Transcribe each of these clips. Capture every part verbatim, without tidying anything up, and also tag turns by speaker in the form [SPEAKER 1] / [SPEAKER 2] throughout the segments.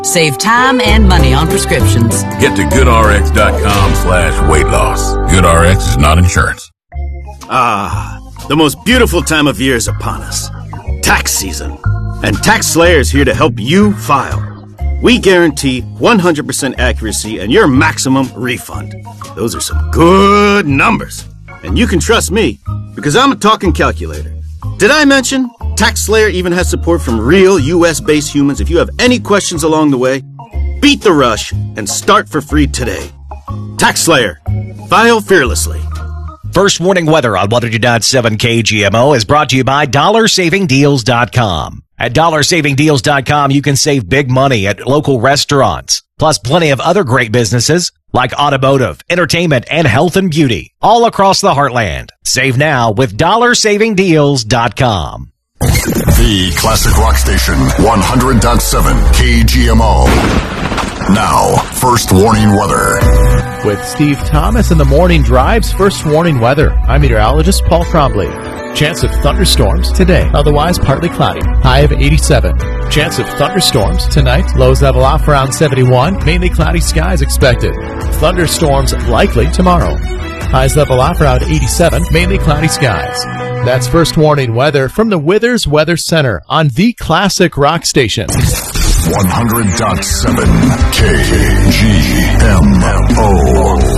[SPEAKER 1] Save time and money on prescriptions.
[SPEAKER 2] Get to goodrx.com slash weight loss. GoodRx is not insurance.
[SPEAKER 3] Ah, the most beautiful time of year is upon us. Tax season. And TaxSlayer is here to help you file. We guarantee one hundred percent accuracy and your maximum refund. Those are some good numbers. And you can trust me, because I'm a talking calculator. Did I mention TaxSlayer even has support from real U S-based humans? If you have any questions along the way, beat the rush and start for free today. TaxSlayer. File fearlessly.
[SPEAKER 4] First warning weather on one oh two point seven K G M O is brought to you by dollar saving deals dot com. At dollar saving deals dot com, you can save big money at local restaurants, plus plenty of other great businesses like automotive, entertainment, and health and beauty all across the heartland. Save now with dollar saving deals dot com.
[SPEAKER 5] The classic rock station, one hundred point seven K G M O. Now, first warning weather.
[SPEAKER 6] With Steve Thomas in the morning drives, first warning weather. I'm meteorologist Paul Cromley. Chance of thunderstorms today, otherwise partly cloudy. High of eighty-seven. Chance of thunderstorms tonight, lows level off around seventy-one. Mainly cloudy skies expected. Thunderstorms likely tomorrow. Highs level off around eighty-seven, mainly cloudy skies. That's first warning weather from the Withers Weather Center on the classic rock station.
[SPEAKER 5] one hundred point seven K G M O.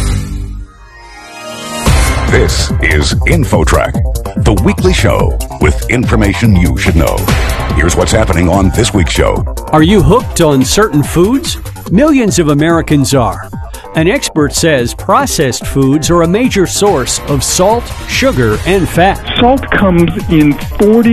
[SPEAKER 7] This is InfoTrack, the weekly show with information you should know. Here's what's happening on this week's show.
[SPEAKER 8] Are you hooked on certain foods? Millions of Americans are. An expert says processed foods are a major source of salt, sugar, and fat.
[SPEAKER 9] Salt comes in forty